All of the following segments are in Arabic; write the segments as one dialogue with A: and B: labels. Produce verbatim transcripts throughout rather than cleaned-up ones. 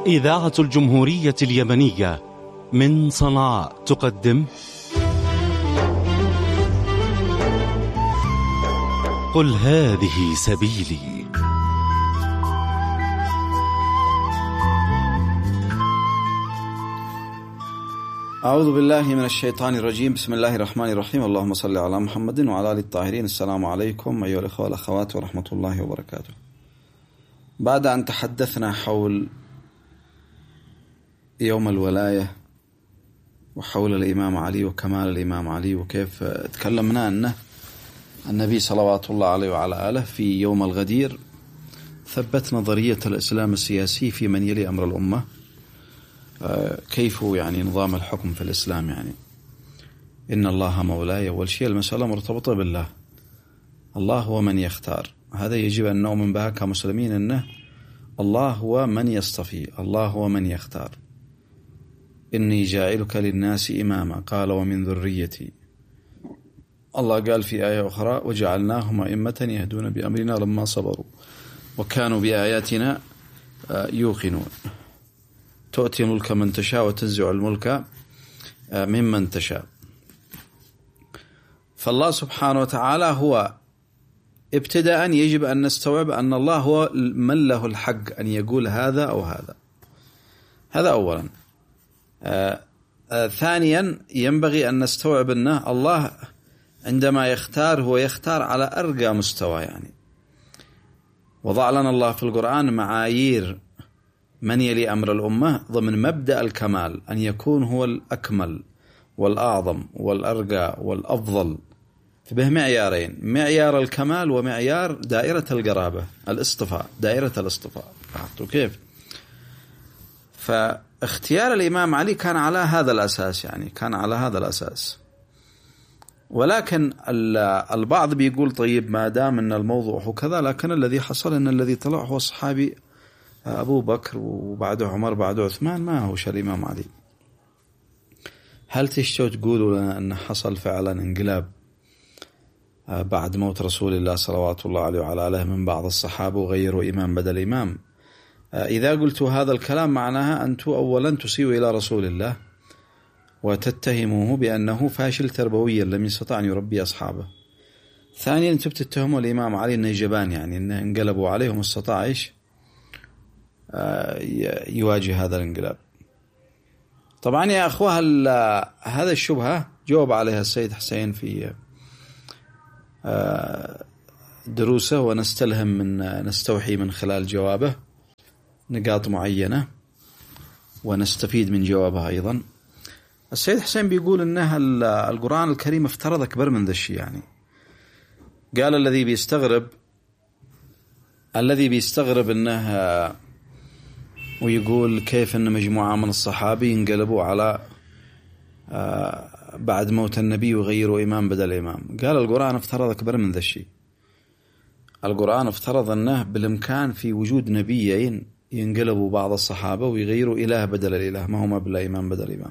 A: إذاعة الجمهورية اليمنية من صنعاء تقدم قل هذه سبيلي.
B: أعوذ بالله من الشيطان الرجيم. بسم الله الرحمن الرحيم. اللهم صل على محمد وعلى آل الطاهرين. السلام عليكم أيها الأخوة والأخوات ورحمة الله وبركاته. بعد أن تحدثنا حول يوم الولاية وحول الإمام علي وكمال الإمام علي وكيف تكلمنا أنه النبي صلوات الله عليه وعلى آله في يوم الغدير ثبت نظرية الإسلام السياسي في من يلي أمر الأمة، كيف يعني نظام الحكم في الإسلام، يعني إن الله مولاي. أول شيء المسألة مرتبطة بالله، الله هو من يختار. هذا يجب أن نؤمن بها كمسلمين، أنه الله هو من يصطفي، الله هو من يختار. إني جاعلك للناس إماما قال ومن ذريتي. الله قال في آية أخرى وجعلناهم أئمة يهدون بأمرنا لما صبروا وكانوا بآياتنا يوقنون. تؤتي الملك من تشاء وتنزع الملك ممن تشاء. فالله سبحانه وتعالى هو ابتداء يجب أن نستوعب أن الله هو من له الحق أن يقول هذا أو هذا. هذا أولا. آه آه ثانيا ينبغي أن نستوعب أن الله عندما يختار هو يختار على أرقى مستوى، يعني وضع لنا الله في القرآن معايير من يلي أمر الأمة ضمن مبدأ الكمال، أن يكون هو الأكمل والأعظم والأرقى والأفضل. به معيارين، معيار الكمال ومعيار دائرة القرابة، الاصطفاء، دائرة الاصطفاء. كيف؟ فاختيار الإمام علي كان على هذا الأساس، يعني كان على هذا الأساس. ولكن البعض بيقول طيب ما دام أن الموضوع هو كذا، لكن الذي حصل أن الذي طلع هو الصحابي أبو بكر وبعده عمر بعده عثمان، ما هو الإمام علي. هل تشتوا تقولوا لنا أن حصل فعلا انقلاب بعد موت رسول الله صلوات الله عليه وعلى آله من بعض الصحابة وغيروا إمام بدل إمام؟ إذا قلتوا هذا الكلام معناها أنتم أولا تسيئوا إلى رسول الله وتتهموه بأنه فاشل تربويا لم يستطع أن يربي أصحابه. ثانيا أنتم تتهموا الإمام علي أنه جبان، يعني أنه انقلبوا عليه وما استطاع إيش يواجه هذا الانقلاب. طبعا يا أخوة هذا الشبهة جاوب عليها السيد حسين في دروسه، ونستلهم من نستوحي من خلال جوابه نقاط معينة ونستفيد من جوابها أيضا. السيد حسين بيقول إنها القرآن الكريم افترض أكبر من ذا الشيء، يعني قال الذي بيستغرب الذي بيستغرب إنه ويقول كيف أن مجموعة من الصحابي ينقلبوا على بعد موت النبي وغيروا إمام بدل إمام. قال القرآن افترض أكبر من ذا الشيء. القرآن افترض أنه بالإمكان في وجود نبيين ينقلبوا بعض الصحابة ويغيروا إله بدل الإله، ما هما بلا إمام بدل إمام.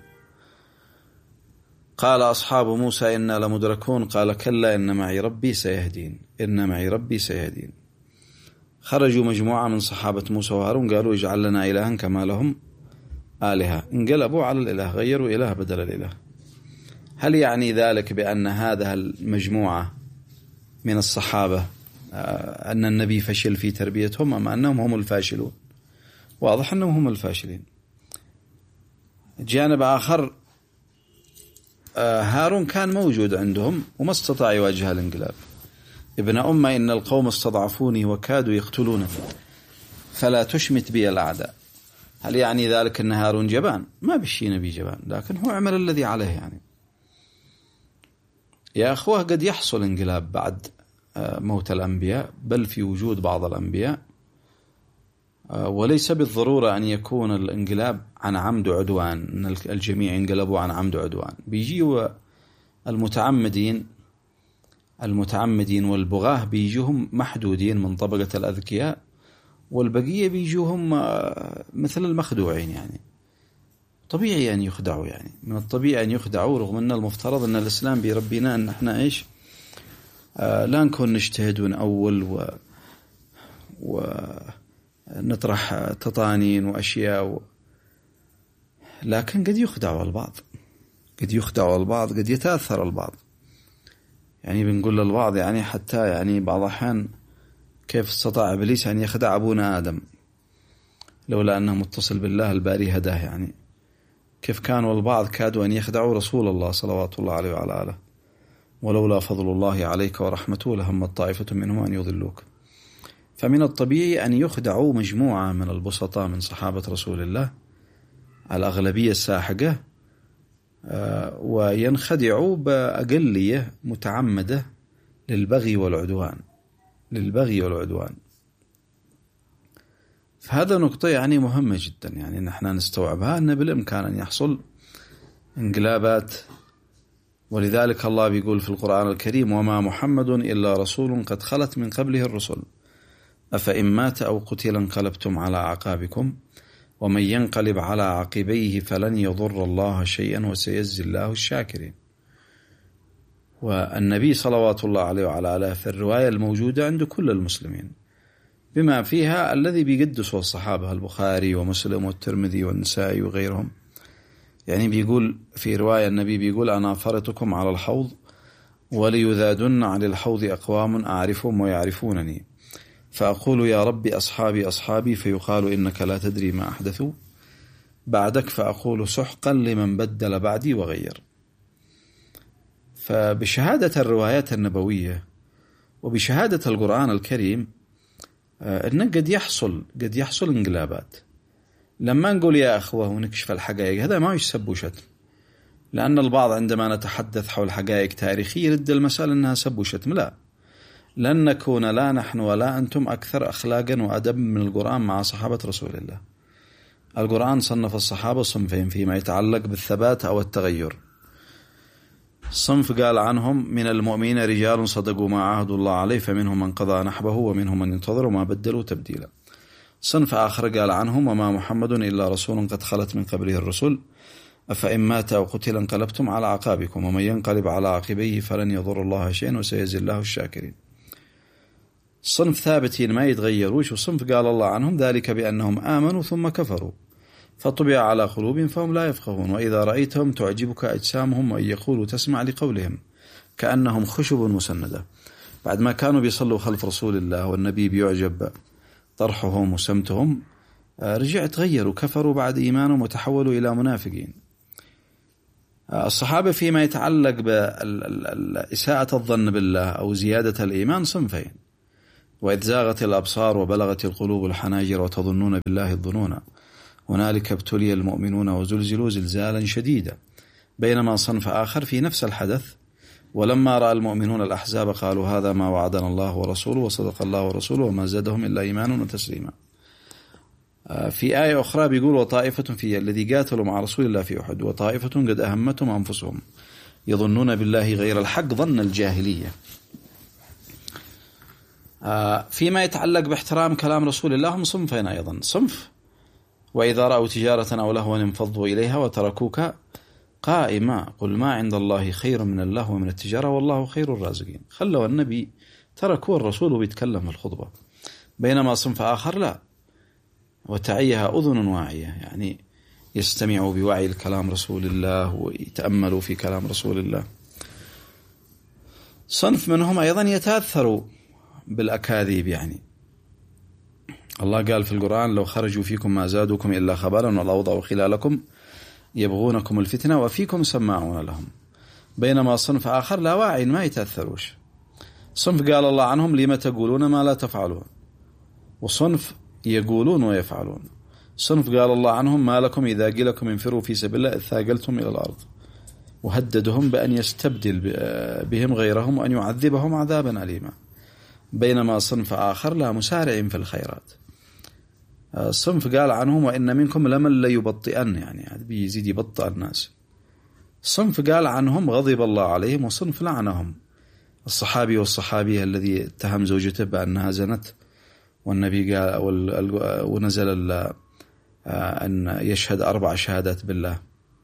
B: قال أصحاب موسى إنا لمدركون قال كلا إن معي ربي سيهدين إن معي ربي سيهدين. خرجوا مجموعة من صحابة موسى وهارون قالوا اجعل لنا إلها كما لهم آلهة، انقلبوا على الإله، غيروا إله بدل الإله. هل يعني ذلك بأن هذا المجموعة من الصحابة أن النبي فشل في تربيتهم أم أنهم هم الفاشلون؟ واضح أنهم هم الفاشلين. جانب آخر، هارون كان موجود عندهم وما استطاع يواجه الانقلاب. ابن أمة إن القوم استضعفوني وكادوا يقتلونني فلا تشمت بي الأعداء. هل يعني ذلك أن هارون جبان؟ ما بشي نبي جبان، لكن هو عمل الذي عليه. يعني يا أخوة قد يحصل انقلاب بعد موت الأنبياء، بل في وجود بعض الأنبياء، وليس بالضرورة أن يكون الانقلاب عن عمد وعدوان، أن الجميع ينقلبوا عن عمد وعدوان. بيجيوا المتعمدين المتعمدين والبغاه بيجوهم محدودين من طبقة الأذكياء، والبقية بيجوهم مثل المخدوعين. يعني طبيعي أن يخدعوا، يعني من الطبيعي أن يخدعوا، رغم أن المفترض أن الإسلام بيربينا أن احنا إيش آه لا نكون نجتهد ونأول و, و نطرح تطانين وأشياء و... لكن قد يخدع البعض قد يخدع البعض قد يتأثر البعض. يعني بنقول للبعض يعني حتى يعني بعض الأحيان كيف استطاع إبليس أن يخدع أبونا آدم لولا أنه متصل بالله الباري هداه. يعني كيف كانوا البعض كادوا أن يخدعوا رسول الله صلوات الله عليه وعلى آله ولولا فضل الله عليك ورحمته لهمت طائفة منهم أن يضلوك. فمن الطبيعي أن يخدعوا مجموعة من البسطاء من صحابة رسول الله الأغلبية الساحقة وينخدعوا بأقلية متعمدة للبغي والعدوان للبغي والعدوان. فهذا نقطة يعني مهمة جدا يعني نحن نستوعبها أن بالإمكان أن يحصل انقلابات. ولذلك الله بيقول في القرآن الكريم وما محمد إلا رسول قد خلت من قبله الرسل أفإن مات أو قتل انقلبتم على أعقابكم ومن ينقلب على عقبيه فلن يضر الله شيئا وسيجزي الله الشاكرين. والنبي صلوات الله عليه وعلى آله في الرواية الموجودة عند كل المسلمين بما فيها الذي بيقدسه الصحابة البخاري ومسلم والترمذي والنسائي وغيرهم. يعني بيقول في رواية النبي بيقول أنا فرطكم على الحوض وليذادن عن الحوض أقوام أعرفهم ويعرفونني فأقول يا ربي أصحابي أصحابي فيقال إنك لا تدري ما أحدثوا بعدك فأقول سحقا لمن بدل بعدي وغير. فبشهادة الروايات النبوية وبشهادة القرآن الكريم إن قد يحصل قد يحصل انقلابات. لما نقول يا أخوة ونكشف الحقائق هذا ما يسب وشتم، لأن البعض عندما نتحدث حول حقائق تاريخية يرد المسألة أنها سب وشتم. لا، لن نكون لا نحن ولا أنتم أكثر أخلاقا وأدب من القرآن مع صحابة رسول الله. القرآن صنف الصحابة صنفين فيما يتعلق بالثبات أو التغير. صنف قال عنهم من المؤمنين رجال صدقوا ما عاهدوا الله عليه فمنهم من قضى نحبه ومنهم من ينتظر وما بدلوا تبديلا. صنف آخر قال عنهم وما محمد إلا رسول قد خلت من قبله الرسل أفإن مات أو قتل انقلبتم على عقابكم ومن ينقلب على عقبيه فلن يضر الله شيئا وسيجزي الله الشاكرين. صنف ثابتين ما يتغيروش. وصنف قال الله عنهم ذلك بأنهم آمنوا ثم كفروا فطبع على قلوبهم فهم لا يفقهون وإذا رأيتهم تعجبك أجسامهم وإن يقولوا تسمع لقولهم كأنهم خشب مسندة. بعد ما كانوا بيصلوا خلف رسول الله والنبي بيعجب طرحهم وسمتهم رجع تغيروا كفروا بعد إيمانهم وتحولوا إلى منافقين. الصحابة فيما يتعلق بإساءة الظن بالله أو زيادة الإيمان صنفين. وإذ زاغت الأبصار وبلغت القلوب الحناجر وتظنون بالله الظنون هنالك ابتلي المؤمنون وزلزلوا زلزالا شديدا. بينما صنف آخر في نفس الحدث ولما رأى المؤمنون الأحزاب قالوا هذا ما وعدنا الله ورسوله وصدق الله ورسوله وما زادهم إلا إيمانا وتسليما. في آية أخرى بيقول وطائفة في الذي قاتلوا مع رسول الله في أحد وطائفة قد أهمتهم أنفسهم يظنون بالله غير الحق ظن الجاهلية. فيما يتعلق باحترام كلام رسول الله هم صنفين أيضا. صنف وإذا رأوا تجارة أو لهوا انفضوا إليها وتركوك قائما قل ما عند الله خير من اللهو ومن التجارة والله خير الرازقين. خلوا النبي تركوا الرسول وبيتكلم في الخطبة. بينما صنف آخر لا وتعيها أذن واعية يعني يستمعوا بوعي الكلام رسول الله ويتأملوا في كلام رسول الله. صنف منهم أيضا يتأثروا بالأكاذيب. يعني الله قال في القرآن لو خرجوا فيكم ما زادوكم إلا خبالا والأوضعوا خلالكم يبغونكم الفتنة وفيكم سماعون لهم. بينما صنف آخر لا واعي ما يتأثروش. صنف قال الله عنهم لما تقولون ما لا تفعلون وصنف يقولون ويفعلون. صنف قال الله عنهم ما لكم إذا قيل لكم انفروا في سبيل الله ثاقلتم إلى الأرض وهددهم بأن يستبدل بهم غيرهم وأن يعذبهم عذابا أليما. بينما صنف آخر لا مسارع في الخيرات. صنف قال عنهم وإن منكم لمن لا يبطئن يعني بيزيد يبطئ الناس. صنف قال عنهم غضب الله عليهم وصنف لعنهم. الصحابي والصحابية الذي اتهم زوجته بأنها زنت والنبي قال ونزل أن يشهد أربع شهادات بالله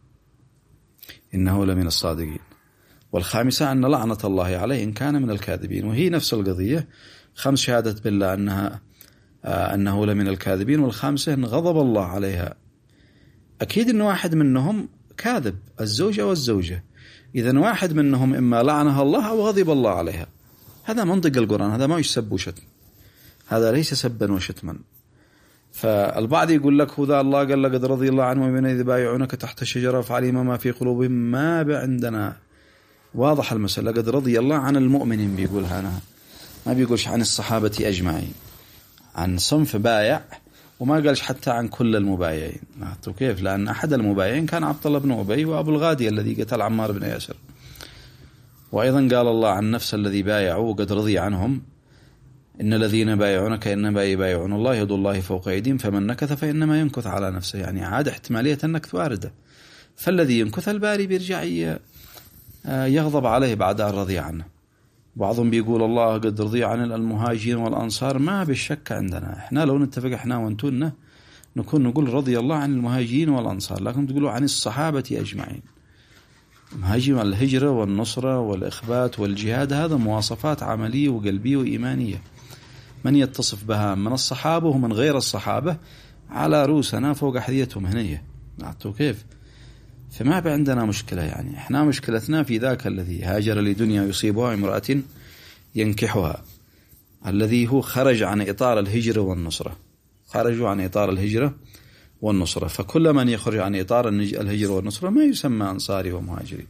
B: إنه لمن الصادقين والخامسة أن لعنة الله عليه إن كان من الكاذبين. وهي نفس القضية خمس شهادات بالله أنها أنه لمن الكاذبين، والخامسة أن غضب الله عليها. أكيد أن واحد منهم كاذب، الزوجة والزوجة، إذن واحد منهم إما لعنها الله أو غضب الله عليها. هذا منطق القرآن، هذا ما يسب وشتم، هذا ليس سبا وشتما. فالبعض يقول لك هذا الله قال لقد رضي الله عنهم من إذ بايعونك تحت الشجرة فعلم ما في قلوبهم ما بعندنا. واضح المسألة، لقد رضي الله عن المؤمنين بيقولها، أنا ما بيقولش عن الصحابة أجمعين، عن صنف بايع، وما قالش حتى عن كل المبايعين. كيف؟ لأن أحد المبايعين كان عبد الله بن أبي وأبو الغادي الذي قتل عمار بن ياسر. وأيضا قال الله عن نفس الذي بايعوا وقد رضي عنهم إن الذين بايعونك إنما يبايعون الله يد الله فوق أيديهم فمن نكث فإنما ينكث على نفسه. يعني عاد احتمالية النكث واردة، فالذي ينكث الباري بيرجع يغضب عليه بعد أن رضي عنه. بعضهم بيقول الله قد رضي عن المهاجرين والأنصار، ما بالشك عندنا إحنا لو نتفق إحنا وانتونا نكون نقول رضي الله عن المهاجرين والأنصار، لكن تقولوا عن الصحابة أجمعين. مهاجم الهجرة والنصرة والإخبات والجهاد هذا مواصفات عملية وقلبية وإيمانية، من يتصف بها من الصحابة ومن غير الصحابة على رؤوسنا فوق أحذيتهم هنية. عرفتوا كيف؟ فما عندنا مشكلة، يعني إحنا مشكلتنا في ذاك الذي هاجر لدنيا يصيبها امرأة ينكحها، الذي هو خرج عن إطار الهجرة والنصرة، خرجوا عن إطار الهجرة والنصرة. فكل من يخرج عن إطار الهجرة والنصرة ما يسمى أنصاري ومهاجري.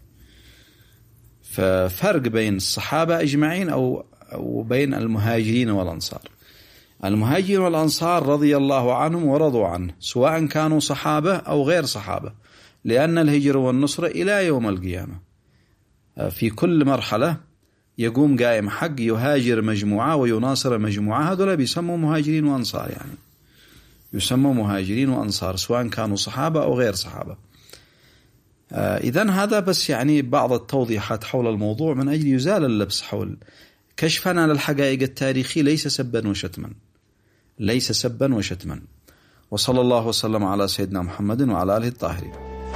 B: ففرق بين الصحابة أجمعين أو وبين المهاجرين والأنصار. المهاجرين والأنصار رضي الله عنهم ورضوا عنه، سواء كانوا صحابة أو غير صحابة، لأن الهجرة والنصرة إلى يوم القيامة في كل مرحلة يقوم قائم حق يهاجر مجموعة ويناصر مجموعة، هذول بيسموا مهاجرين وأنصار، يعني يسموا مهاجرين وأنصار سواء كانوا صحابة أو غير صحابة. إذن هذا بس يعني بعض التوضيحات حول الموضوع من أجل يزال اللبس حول كشفنا للحقائق التاريخية، ليس سبا وشتما، ليس سبا وشتما. وصلى الله وسلم على سيدنا محمد وعلى آله الطاهرين.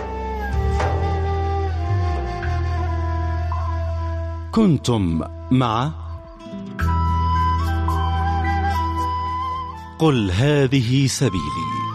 A: كنتم مع قل هذه سبيلي